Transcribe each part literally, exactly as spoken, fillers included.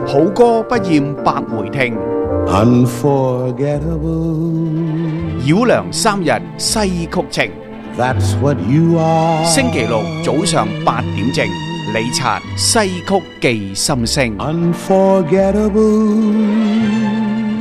好歌不厭百回聽， Unforgettable. 繞梁三日西曲情。 That's what you are. 星期六早上八點正，李察西曲記心聲。 Unforgettable.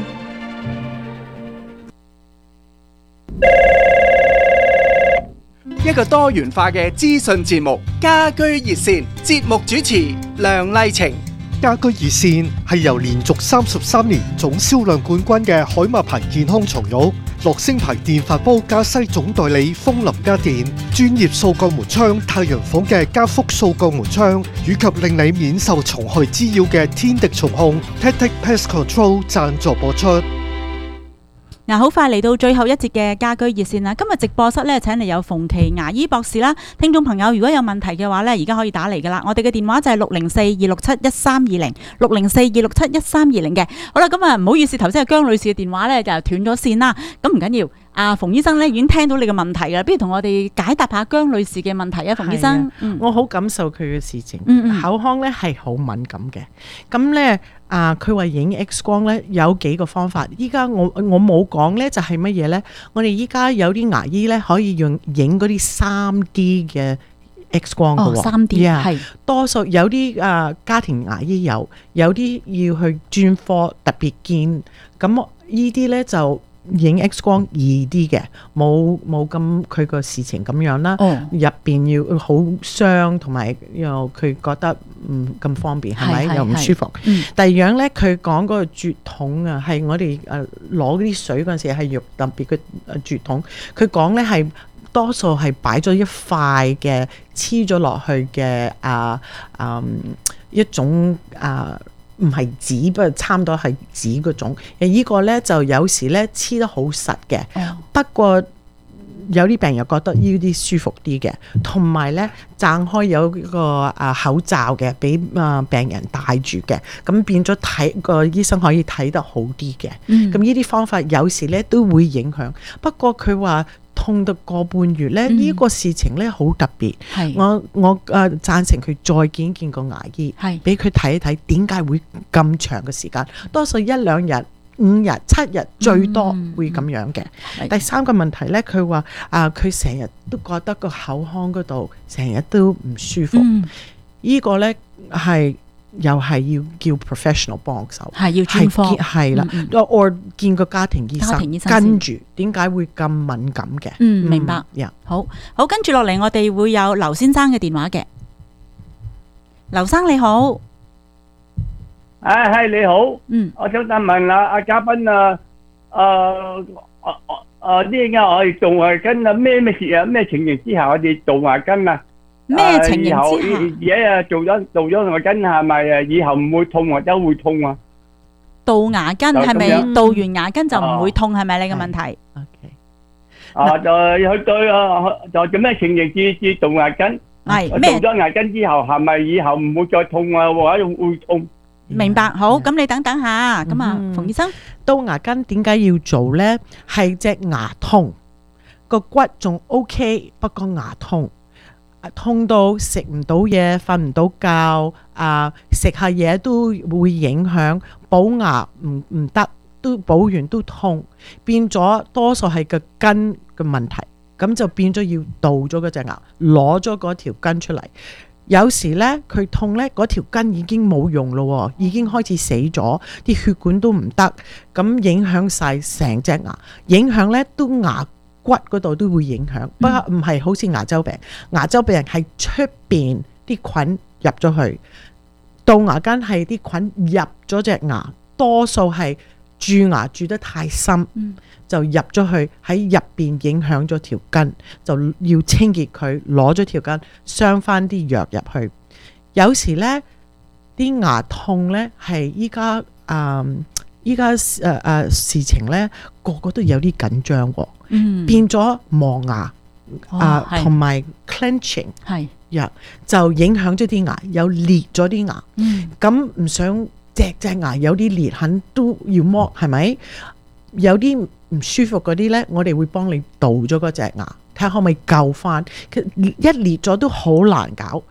一個多元化嘅資訊節目，家居熱線節目主持梁麗晴。 家居熱線係由連續三十三年總銷量冠軍嘅海馬牌健康床褥、樂聲牌電飯煲加西總代理風林家電、專業掃鋼門窗太陽房嘅加福掃鋼門窗，以及令你免受蟲害滋擾嘅天敵蟲控 Tactic Pest Control 贊助播出。 嗱，好快嚟到最後一節嘅家居熱線啦！今日直播室咧請嚟有馮琪牙醫博士啦。聽眾朋友如果有問題嘅話咧，而家可以打嚟噶啦。我哋嘅電話就係六零四二六七一三二零，六零四二六七一三二零嘅。好啦，咁啊唔好意思，頭先係姜女士嘅電話咧就斷咗線啦。咁唔緊要，阿馮醫生咧已經聽到你嘅問題啦，不如同我哋解答下姜女士嘅問題啊，馮醫生。 嗯、我好感受佢嘅事情， 嗯嗯口腔咧係好敏感嘅。咁咧啊，佢話影 X 光咧有幾個方法。依家我我冇講咧就係乜嘢咧？我哋依家有啲牙醫咧可以用影嗰啲三 D 嘅 X 光嘅喎。 哦，三 D 係 Yeah, 多數有啲啊家庭牙醫有，有啲要去專科特別見。咁依啲咧就影 X 光易啲嘅，冇冇咁佢個事情咁樣啦。入邊、哦、要好傷，同埋又佢覺得唔咁方便，係咪又唔舒服？嗯、第二樣咧，佢講嗰個啜筒啊，係我哋誒攞啲水嗰陣時係用特別嘅啜筒。佢講咧係多數係擺咗一塊嘅黐咗落去嘅啊啊一種啊。唔係紙，不過差唔多係紙嗰種。誒，依個咧就有時咧黐得好實嘅。哦、不過有啲病人覺得呢啲舒服啲嘅，同埋咧掙開有個啊口罩嘅，俾啊病人戴住嘅，咁變咗睇個醫生可以睇得好啲嘅。咁呢啲方法有時咧都會影響。不過佢話痛到個半月咧，呢、嗯、個事情咧好特別。是我我誒、呃、贊成佢再見見個牙醫，俾佢睇一睇點解會咁長嘅時間。多數一兩日、五日、七日最多會咁樣嘅。嗯、第三個問題咧，佢話啊，佢成日都覺得個口腔嗰度成日都唔舒服。嗯、個呢個咧係。又係要叫 professional 幫手， 係要專科， 係啦，我、嗯嗯、見個家庭醫生，家庭醫生跟住點解會咁敏感嘅？ 嗯，明白。 嗯、 好好，跟住落嚟，我哋會有劉先生嘅電話嘅。劉生你好， 誒係、哎、你好，嗯，我想問下阿嘉賓啊，誒誒誒呢家我哋做牙根啊，咩咩事啊，咩情形之下我哋做牙根啊？ 咩情形之下？ 而家啊做咗做咗牙根係咪啊？以後唔會痛或者會痛啊？ 杜牙根係咪杜完牙根就唔會痛？係咪你嘅問題 ？OK。 啊，就去對啊，就做咩情形至至杜牙根？ 係咩？做咗牙根之後係咪以後唔會再痛啊？或者會痛？ 明白。好，咁你等等下。咁啊，馮醫生， 杜牙根點解要做咧？係隻牙痛，個骨仲 OK，不過牙痛。痛到食唔到嘢，瞓唔到覺，啊食下嘢都會影響，補牙唔唔得，都補完都痛，變咗多數係個根嘅問題，咁就變咗要杜咗嗰隻牙，攞咗嗰條根出嚟。有時呢，佢痛呢，嗰條根已經冇用咯，已經開始死咗，啲血管都唔得，咁影響晒成隻牙，影響呢都牙骨嗰度都會影響，不過唔係好似牙周病。牙周病係出邊啲菌入咗去，杜牙根係啲菌入咗隻牙，多數係蛀牙蛀得太深，嗯、就入咗去喺入邊影響咗條根，就要清潔佢，攞咗條根，鑲翻啲藥入去。有時呢啲牙痛呢係依家誒依家誒誒事情呢，個個都有啲緊張喎。嗯、變咗磨牙、哦、啊，同埋 clenching 係呀，就影響咗啲牙，有裂咗啲牙。咁唔、嗯、想隻隻牙有啲裂痕都要剝，係咪？有啲唔舒服嗰啲呢，我哋會幫你杜咗嗰隻牙，睇下可唔可以救翻。一裂咗都好難搞。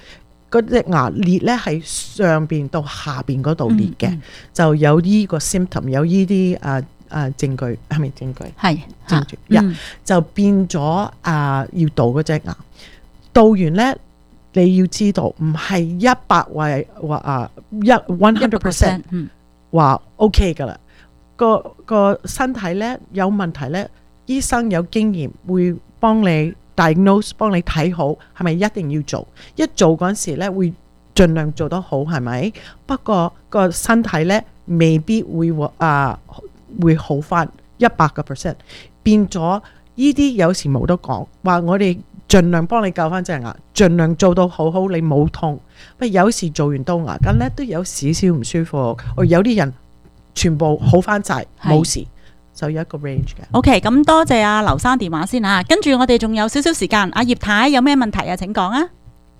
嗰隻牙裂咧係上邊到下邊嗰度裂嘅， 嗯嗯就有呢個 symptom， 有呢啲啊啊證據係咪證據？ 係證據，呀、 嗯就變咗啊、呃、要杜嗰隻牙，杜完咧你要知道唔係一百位話啊一 one hundred percent 嗯話 OK 噶啦，個個身體咧有問題咧，醫生有經驗會幫你 diagnose， 幫你睇好係咪一定要做，一做嗰陣時咧會盡量做得好係咪？不過個身體咧未必會啊、呃、會好翻一百個 percent， 變咗呢啲有時冇得講，話我哋盡量幫你救翻隻牙，盡量做到好好，你冇痛。不過有時做完刀牙根咧都有少少唔舒服，我有啲人全部好翻晒冇事，就有一個 range 嘅。 OK， 咁多謝阿劉生電話先啊，跟住我哋仲有少少時間，阿葉太有咩問題啊？請講啊，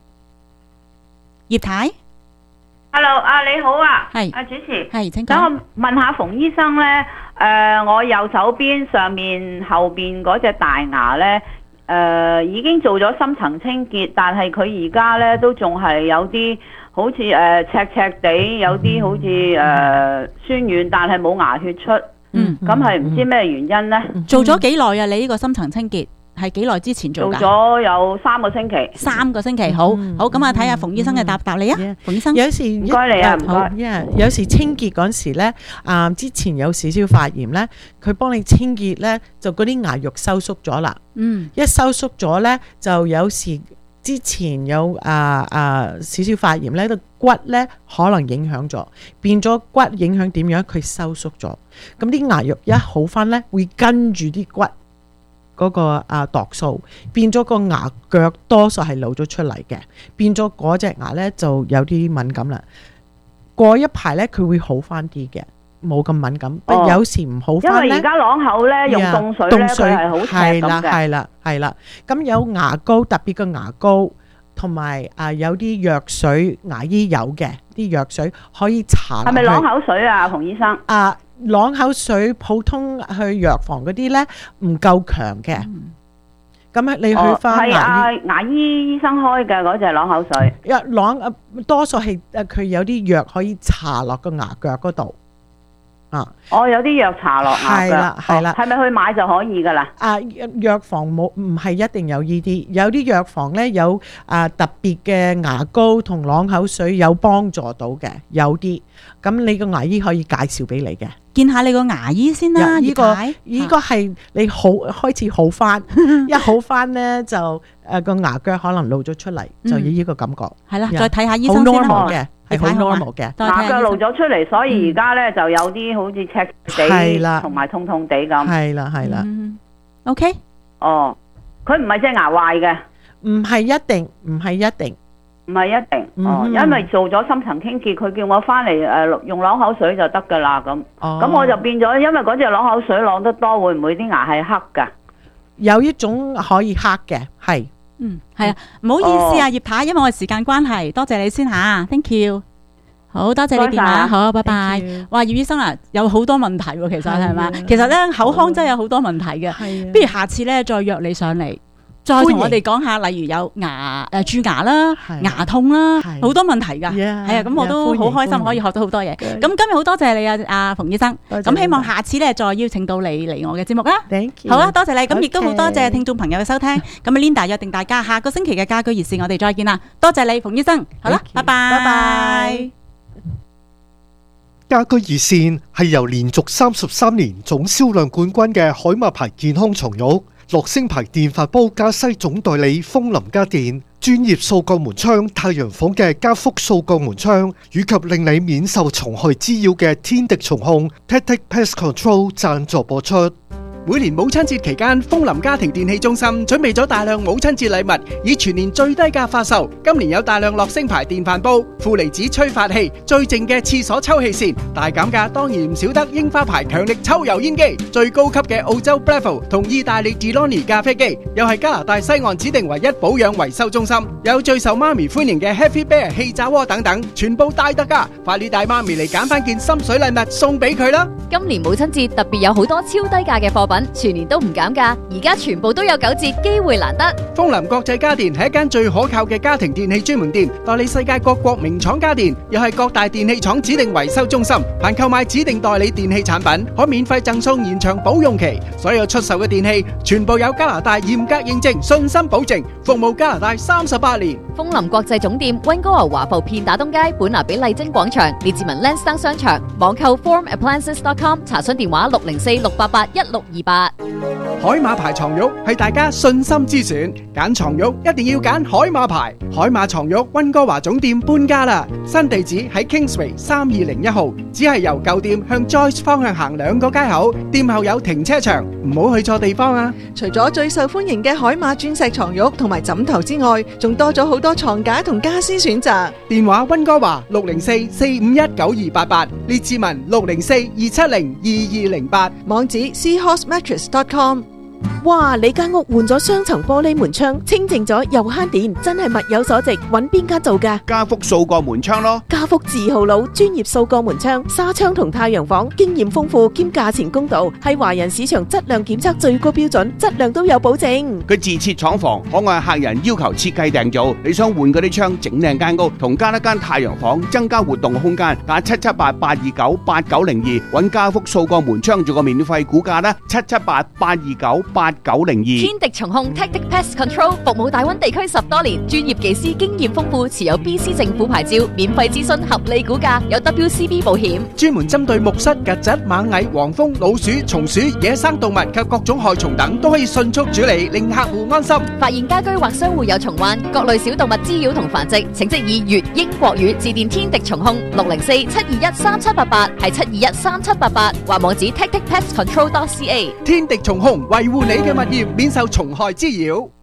葉太。 Hello， 啊你好啊， 係阿主持， 係請講。 等我問下馮醫生咧，誒、呃、我右手邊上面後邊嗰隻大牙咧，誒、呃、已經做咗深層清潔，但係佢而家咧都仲係有啲好似誒、呃、赤赤地，有啲好似誒、呃、酸軟，但係冇牙血出， 嗯， 咁係唔知咩原因咧？ 做咗幾耐啊？你呢個深層清潔係幾耐之前做㗎？ 做咗有三個星期。 三個星期，好好咁啊！睇下馮醫生嘅答答你啊，馮醫生。 有時唔該你啊，唔該。 Yeah，有時清潔嗰時咧，啊之前有少少發炎咧，佢幫你清潔咧，就嗰啲牙肉收縮咗啦。 嗯， 一收縮咗咧，就有時之前有啊啊少少發炎咧，個骨咧可能影響咗，變咗骨影響點樣？佢收縮咗，咁啲牙肉一好翻咧，會跟住啲骨。嗰、那個啊度數變咗個牙腳多數係露咗出嚟嘅，變咗嗰隻牙咧就有啲敏感啦。過一排咧佢會好翻啲嘅，冇咁敏感。不、哦、有時唔好翻咧， 因為而家啷口咧用凍水咧佢係好赤咁嘅。係啦係啦係啦，咁有牙膏特別嘅牙膏，同埋啊有啲藥水牙醫有嘅啲藥水可以搽。 係咪啷口水啊，馮醫生？ 啊！啷口水普通去藥房嗰啲咧唔夠強嘅，咁、嗯、你去翻牙醫、 哦、牙醫醫生開嘅嗰隻啷口水， 藥啷啊多數係誒佢有啲藥可以搽落個牙腳嗰度啊。 哦，有啲藥搽落牙腳，係啦係啦，係咪、哦、去買就可以噶啦？ 啊藥房冇唔係一定有呢啲，有啲藥房咧有啊特別嘅牙膏同啷口水有幫助到嘅，有啲咁你個牙醫可以介紹俾你嘅。 見下你個牙醫先啦， 呢、這個呢個係你好開始好翻，一好翻咧就誒個牙腳可能露咗出嚟，就有呢個感覺。 係啦，再睇下醫生先啦。 好 normal 嘅，係好 normal 嘅。 牙腳露咗出嚟，所以而家咧就有啲好似赤地同埋痛痛地咁。 係啦係啦。 OK。 哦，佢唔係隻牙壞嘅， 唔係一定，唔係一定。 唔係一定、嗯、哦，因為做咗深層清潔，佢叫我翻嚟誒用啷口水就得噶啦咁。咁、哦、我就變咗，因為嗰隻啷口水啷得多，會唔會啲牙係黑噶？ 有一種可以黑嘅，係嗯係啊，唔好意思啊，葉、哦、太，因為我時間關係，多謝你先吓 ，thank you。好多謝你電話，好，拜拜。哇，葉醫生啊，有好多問題喎，其實係嘛？其實咧口腔真係有好多問題嘅，不如下次咧再約你上嚟。再同我哋講下，例如有牙誒蛀牙啦、牙痛啦，好多問題㗎。係啊，咁我都好開心可以學到好多嘢。咁今日好多謝你啊，阿馮醫生。咁希望下次咧再邀請到你嚟我嘅節目啦。好啊，多謝你。咁亦都好多謝聽眾朋友嘅收聽。咁 Linda 約定大家下個星期嘅家居熱線，我哋再見啦。多謝你，馮醫生。好啦，拜拜。拜拜。 家居熱線係由連續三十三年總銷量冠軍嘅海馬牌健康床褥、樂聲牌電飯煲加西總代理風林家電、專業掃角門窗太陽房嘅加福掃角門窗，以及令你免受蟲害滋擾嘅天敵蟲控 Tactic Pest Control 贊助播出。 每年母親節期間，楓林家庭電器中心準備咗大量母親節禮物，以全年最低價發售。今年有大量樂聲牌電飯煲、負離子吹發器、最靜嘅廁所抽氣扇，大減價當然唔少得櫻花牌強力抽油煙機、最高級嘅澳洲 Breville 同意大利 Deloni 咖啡機，又係加拿大西岸指定唯一保養維修中心，有最受媽咪歡迎嘅 Happy Bear 氣炸鍋等等，全部大特價，快啲帶媽咪嚟揀翻件心水禮物送俾佢啦！ 今年母親節特別有好多超低價嘅貨品。 品，全年都唔減價，而家全部都有九折，機會難得。 楓林國際家電係一間最可靠嘅家庭電器專門店，代理世界各國名廠家電，又係各大電器廠指定維修中心。凡購買指定代理電器產品，可免費贈送延長保用期。所有出售嘅電器全部有加拿大嚴格認證，信心保證，服務加拿大三十八年。 楓林國際總店溫哥華華埠片打東街本拿比麗晶廣場列治文 Lansdowne 商場，網購 forum appliances dot com， 查詢電話六零四六八八一六二八。 海馬牌床褥係大家信心之選，揀床褥一定要揀海馬牌。海馬床褥溫哥華總店搬家啦，新地址喺 Kingsway 三二零一號，只係由舊店向 Joyce 方向行兩個街口，店後有停車場，唔好去錯地方啊！ 除咗最受歡迎嘅海馬鑽石床褥同埋枕頭之外，仲多咗好多床架同家私選擇。 電話溫哥華六零四四五一九二八八，列治文六零四二七零二二零八， 網址 seahorse mattress dot com。 哇！你間屋換咗雙層玻璃門窗，清淨咗又慳電，真係物有所值。揾邊間做㗎？ 家福掃過門窗咯。 家福字號佬，專業掃過門窗、紗窗同太陽房，經驗豐富兼價錢公道，係華人市場質量檢測最高標準，質量都有保證。 佢自設廠房，可按客人要求設計訂造。你想換嗰啲窗，整靚間屋，同加一間太陽房，增加活動空間，打七七八八二九八九零二，揾家福掃過門窗做個免費估價啦，七七八八二九八九零二。 天敵蟲控 Tactic Pest Control 服務大灣地區十多年，專業技師經驗豐富，持有 B C 政府牌照，免費諮詢合理估價，有 W C B 保險， 專門針對木虱、曱甴、螞蟻、黃蜂、老鼠、松鼠、野生動物及各種害蟲等，都可以迅速處理，令客戶安心。 發現家居或商戶有蟲患、各類小動物滋擾同繁殖，請即以粵英國語致電天敵蟲控六零四七二一三七八八，係七二一三七八八，或網址 tactic pest control dot c a。 天敵蟲控維護你嘅物業免受蟲害滋擾。